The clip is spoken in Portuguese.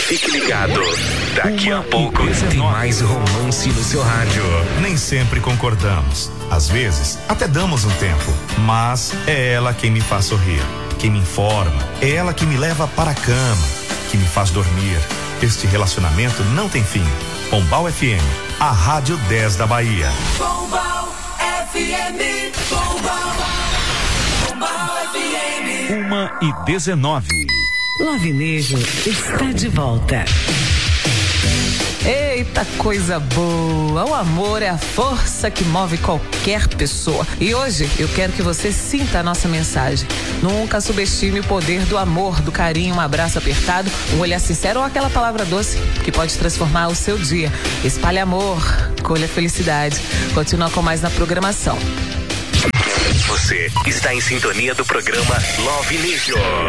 Fique ligado. Daqui a pouco tem mais romance no seu rádio. Nem sempre concordamos. Às vezes, até damos um tempo. Mas é ela quem me faz sorrir, quem me informa. É ela que me leva para a cama, que me faz dormir. Este relacionamento não tem fim. Pombal FM, a Rádio 10 da Bahia. Pombal FM. Pombal FM. 1h19. Lovinejo está de volta. Eita, coisa boa! O amor é a força que move qualquer pessoa. E hoje eu quero que você sinta a nossa mensagem. Nunca subestime o poder do amor, do carinho, um abraço apertado, um olhar sincero ou aquela palavra doce que pode transformar o seu dia. Espalhe amor, colha felicidade. Continua com mais na programação. Você está em sintonia do programa Lovinejo.